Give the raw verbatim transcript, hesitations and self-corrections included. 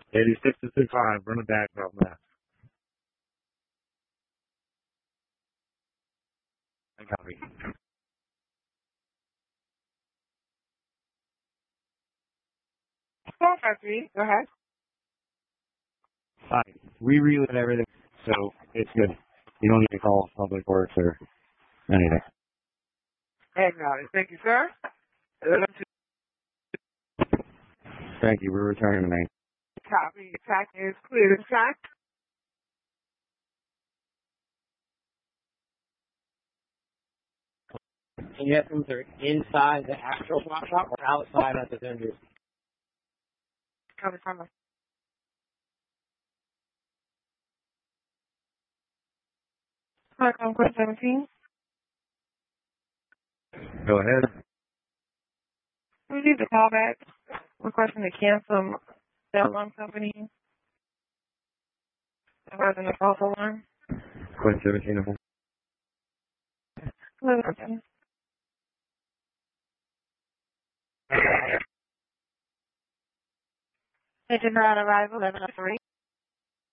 eighty-six to five, run it back from that. I copy. four five three, go ahead. Hi. We relit everything, so it's good. You don't need to call Public Works or anything. Hey, got it. Thank you, sir. Thank you. We're returning the main. Copy. Track is clear to track. Can you have them they're inside the actual swap shop or outside at the vendors? Copy from the Conquest seventeen. Go ahead. We received a call back requesting to cancel the alarm company. Regarding the false alarm. Quinn seventeen. Okay. Agent arrival eleven oh three.